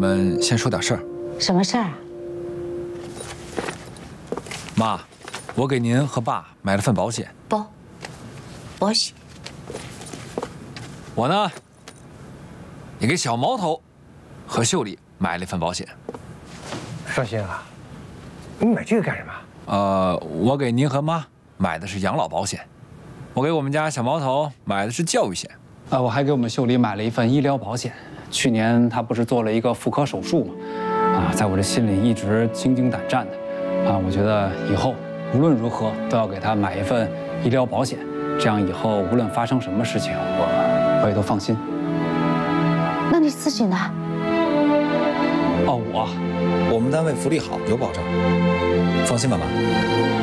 们先说点事儿。 什么事儿啊？ 妈，我给您和爸买了份保险。 保险。 我呢，也给小毛头和秀丽买了一份保险。 少卿啊，你买这个干什么？ 我给您和妈买的是养老保险，我给我们家小毛头买的是教育险。 我还给我们秀丽买了一份医疗保险。去年她不是做了一个妇科手术吗？在我这心里一直心惊胆战的。我觉得以后无论如何都要给她买一份医疗保险，这样以后无论发生什么事情，我也都放心。 那你自己呢？ 我们单位福利好，有保障，放心吧，妈。